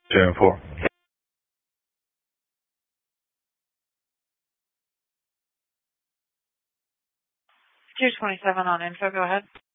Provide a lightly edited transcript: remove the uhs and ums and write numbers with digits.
2 and 4. 227 on info, go ahead.